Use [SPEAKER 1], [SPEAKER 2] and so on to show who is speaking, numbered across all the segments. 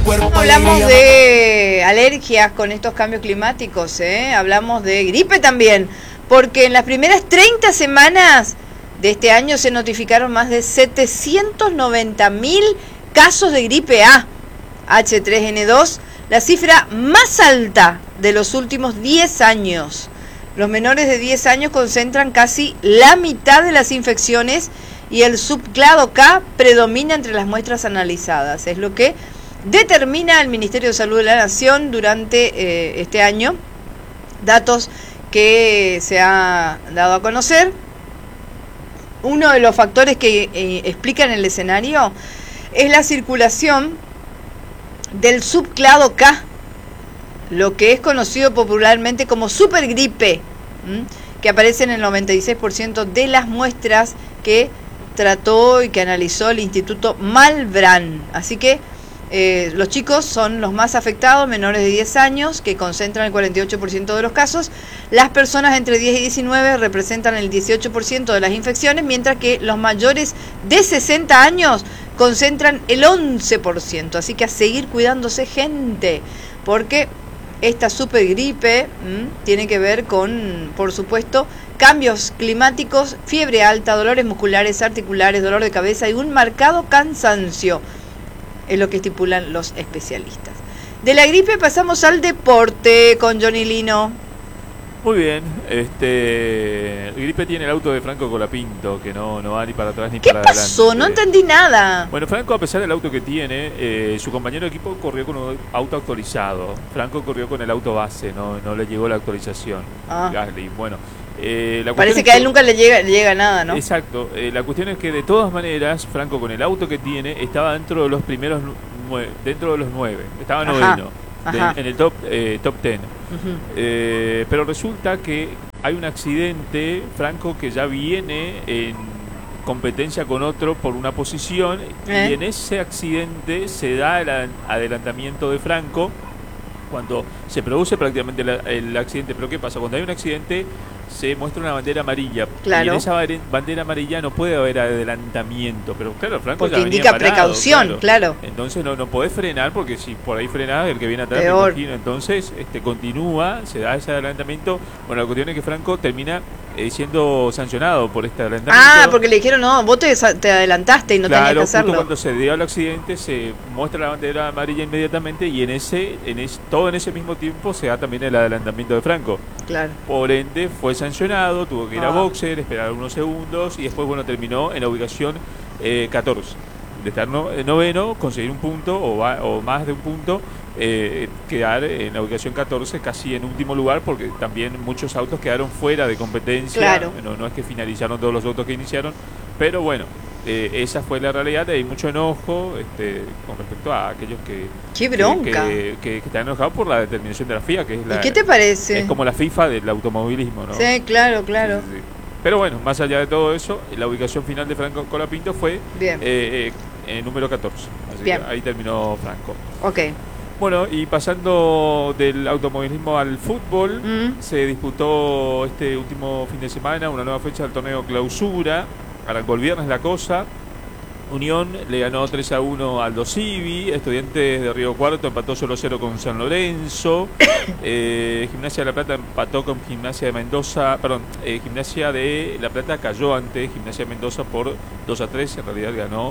[SPEAKER 1] Hablamos de alergias con estos cambios climáticos, hablamos de gripe también, porque en las primeras 30 semanas de este año se notificaron más de 790.000 casos de gripe A, H3N2, la cifra más alta de los últimos 10 años. Los menores de 10 años concentran casi la mitad de las infecciones y el subclado K predomina entre las muestras analizadas. Es lo que determina el Ministerio de Salud de la Nación durante este año. Datos que se ha dado a conocer. Uno de los factores que explican el escenario es la circulación del subclado K, lo que es conocido popularmente como supergripe, que aparece en el 96% de las muestras que trató y que analizó el Instituto Malbrán. Así que los chicos son los más afectados, menores de 10 años, que concentran el 48% de los casos. Las personas entre 10 y 19 representan el 18% de las infecciones, mientras que los mayores de 60 años concentran el 11%. Así que a seguir cuidándose, gente, porque esta supergripe tiene que ver con, por supuesto, cambios climáticos, fiebre alta, dolores musculares, articulares, dolor de cabeza y un marcado cansancio. Es lo que estipulan los especialistas. De la gripe pasamos al deporte con Johnny Lino.
[SPEAKER 2] Muy bien, el gripe tiene el auto de Franco Colapinto, que no va ni para atrás ni para adelante.
[SPEAKER 1] ¿Qué pasó? No entendí nada.
[SPEAKER 2] Bueno, Franco, a pesar del auto que tiene, su compañero de equipo corrió con un auto actualizado. Franco corrió con el auto base, no le llegó la actualización. Gasly, bueno.
[SPEAKER 1] Parece que a él nunca le llega nada, ¿no?
[SPEAKER 2] Exacto. La cuestión es que de todas maneras, Franco con el auto que tiene estaba dentro de los primeros, dentro de los 9, estaba noveno. En el top 10. Pero resulta que hay un accidente, Franco, que ya viene en competencia con otro por una posición, y en ese accidente se da el adelantamiento de Franco cuando se produce prácticamente el accidente. Pero ¿qué pasa? Cuando hay un accidente se muestra una bandera amarilla, claro, y en esa bandera amarilla no puede haber adelantamiento, pero claro, Franco porque ya venía
[SPEAKER 1] indica
[SPEAKER 2] parado,
[SPEAKER 1] precaución, claro.
[SPEAKER 2] Entonces no podés frenar, porque si por ahí frenás, el que viene atrás,
[SPEAKER 1] peor.
[SPEAKER 2] Me imagino. Entonces continúa, se da ese adelantamiento. Bueno, la cuestión es que Franco termina siendo sancionado por este adelantamiento. Porque
[SPEAKER 1] le dijeron, no, vos te adelantaste y no tenías que hacerlo.
[SPEAKER 2] Justo cuando se dio el accidente se muestra la bandera amarilla inmediatamente, y todo en ese mismo tiempo se da también el adelantamiento de Franco.
[SPEAKER 1] Claro.
[SPEAKER 2] Por ende fue sancionado, tuvo que ir a boxer, esperar unos segundos, y después terminó en la ubicación 14. De estar noveno, conseguir un punto o más de un punto, quedar en la ubicación 14, casi en último lugar, porque también muchos autos quedaron fuera de competencia.
[SPEAKER 1] Claro.
[SPEAKER 2] No es que finalizaron todos los autos que iniciaron, pero bueno, esa fue la realidad. Hay mucho enojo con respecto a aquellos
[SPEAKER 1] ¡qué bronca!
[SPEAKER 2] que están enojados por la determinación de la FIA, que es
[SPEAKER 1] ¿Y qué te parece?
[SPEAKER 2] Es como la FIFA del automovilismo, ¿no?
[SPEAKER 1] Sí, claro.
[SPEAKER 2] Sí. Pero bueno, más allá de todo eso, la ubicación final de Franco Colapinto fue número 14. Así que ahí terminó Franco.
[SPEAKER 1] Ok.
[SPEAKER 2] Bueno, y pasando del automovilismo al fútbol, se disputó este último fin de semana una nueva fecha del torneo Clausura. Arrancó el viernes la cosa. Unión le ganó 3-1 al Dosivi. Estudiantes de Río Cuarto empató 0-0 con San Lorenzo. Gimnasia de La Plata empató con Gimnasia de Mendoza. Gimnasia de La Plata cayó ante Gimnasia de Mendoza por 2-3. En realidad ganó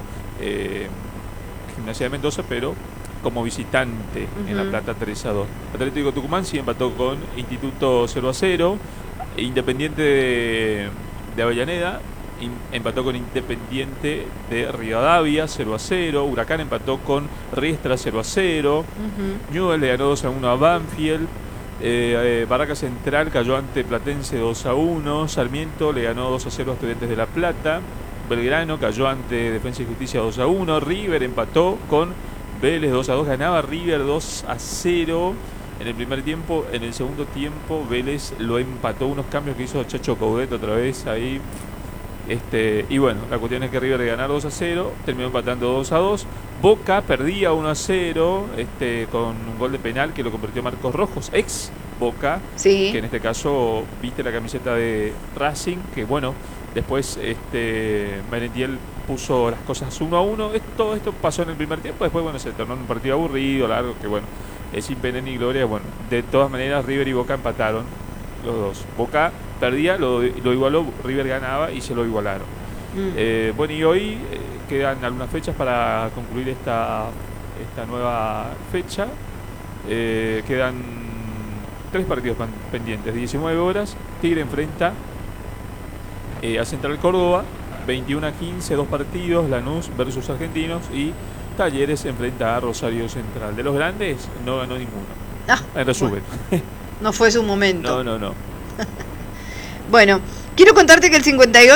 [SPEAKER 2] Gimnasia de Mendoza, pero como visitante en La Plata 3-2. Atlético Tucumán sí empató con Instituto 0-0. Independiente de Avellaneda empató con Independiente de Rivadavia 0-0. Huracán empató con Riestra 0-0. Newell's le ganó 2-1 a Banfield. Barraca Central cayó ante Platense 2-1. Sarmiento le ganó 2-0 a Estudiantes de La Plata. Belgrano cayó ante Defensa y Justicia 2-1. River empató con Vélez 2-2. Ganaba River 2-0 en el primer tiempo. En el segundo tiempo Vélez lo empató. Unos cambios que hizo Chacho Coudet otra vez ahí. Y bueno, la cuestión es que River de ganar 2-0 terminó empatando 2-2. Boca perdía 1-0 con un gol de penal que lo convirtió Marcos Rojos, ex Boca, que en este caso viste la camiseta de Racing, que bueno, después Merentiel puso las cosas 1-1. Todo esto pasó en el primer tiempo. Después, bueno, se tornó en un partido aburrido, largo, que bueno, es sin pena ni gloria. Bueno, de todas maneras, River y Boca empataron los dos. Boca perdía, lo igualó, River ganaba y se lo igualaron. Bueno, y hoy quedan algunas fechas para concluir esta nueva fecha. Quedan 3 partidos pendientes, 19 horas. Tigre enfrenta a Central Córdoba, 21-15, 2 partidos, Lanús versus Argentinos, y Talleres enfrenta a Rosario Central. De los grandes no ganó ninguno. En resumen.
[SPEAKER 1] Bueno, no fue su momento.
[SPEAKER 2] No.
[SPEAKER 1] Bueno, quiero contarte que el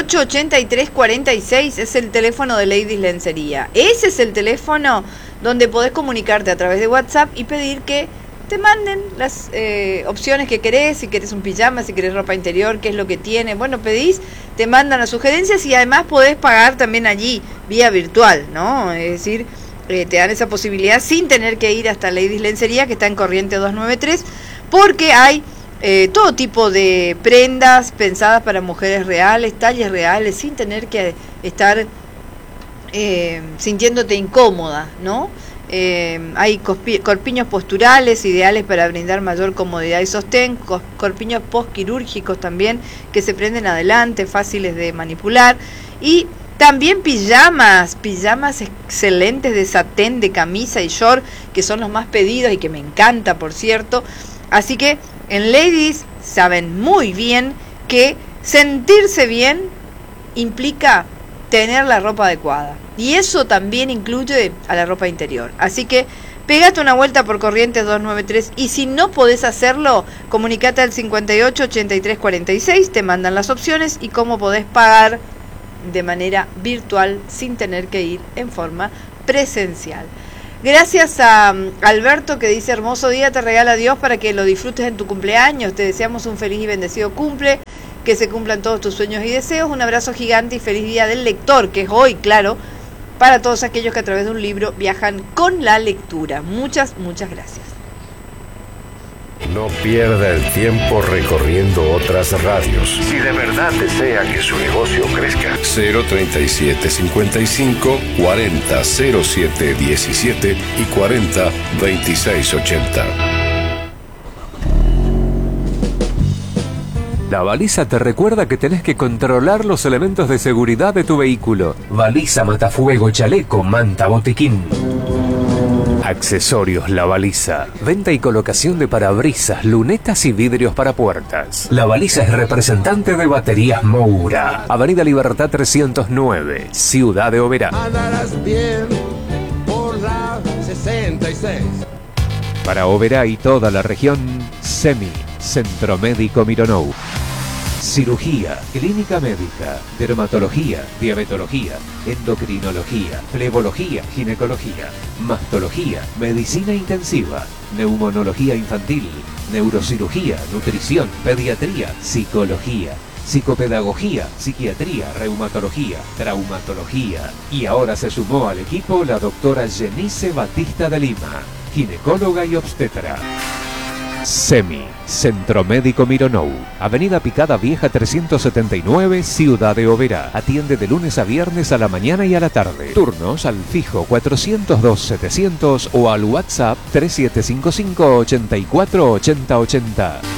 [SPEAKER 1] 58-83-46 es el teléfono de Ladies Lencería. Ese es el teléfono donde podés comunicarte a través de WhatsApp y pedir que te manden las opciones que querés, si querés un pijama, si querés ropa interior, qué es lo que tiene. Bueno, pedís, te mandan las sugerencias y además podés pagar también allí, vía virtual, ¿no? Es decir, te dan esa posibilidad sin tener que ir hasta Ladies Lencería, que está en Corrientes 293, porque hay todo tipo de prendas pensadas para mujeres reales, talles reales, sin tener que estar sintiéndote incómoda, ¿no? Hay corpiños posturales ideales para brindar mayor comodidad y sostén, corpiños postquirúrgicos también que se prenden adelante, fáciles de manipular, y también pijamas excelentes de satén, de camisa y short, que son los más pedidos y que me encanta, por cierto. Así que en Ladies saben muy bien que sentirse bien implica tener la ropa adecuada, y eso también incluye a la ropa interior. Así que pegate una vuelta por Corrientes 293, y si no podés hacerlo, comunicate al 58-83-46, te mandan las opciones y cómo podés pagar de manera virtual sin tener que ir en forma presencial. Gracias a Alberto, que dice: hermoso día te regala Dios para que lo disfrutes en tu cumpleaños. Te deseamos un feliz y bendecido cumple, que se cumplan todos tus sueños y deseos. Un abrazo gigante y feliz día del lector, que es hoy, claro, para todos aquellos que a través de un libro viajan con la lectura. Muchas gracias.
[SPEAKER 3] No pierda el tiempo recorriendo otras radios. Si de verdad desea que su negocio crezca. 037 55 40 07 17 y 40 26 80.
[SPEAKER 4] La baliza te recuerda que tenés que controlar los elementos de seguridad de tu vehículo. Baliza, matafuego, chaleco, manta, botiquín. Accesorios La Baliza. Venta y colocación de parabrisas, lunetas y vidrios para puertas. La Baliza es representante de Baterías Moura. Avenida Libertad 309, Ciudad de Oberá.
[SPEAKER 5] Andarás bien por la 66.
[SPEAKER 4] Para Oberá y toda la región, SEMI, Centro Médico Mironou. Cirugía, clínica médica, dermatología, diabetología, endocrinología, flebología, ginecología, mastología, medicina intensiva, neumonología infantil, neurocirugía, nutrición, pediatría, psicología, psicopedagogía, psiquiatría, reumatología, traumatología. Y ahora se sumó al equipo la doctora Jenice Batista de Lima, ginecóloga y obstetra. SEMI, Centro Médico Mironou, Avenida Picada Vieja 379, Ciudad de Oberá. Atiende de lunes a viernes a la mañana y a la tarde. Turnos al fijo 402-700 o al WhatsApp 3755 84 80 80.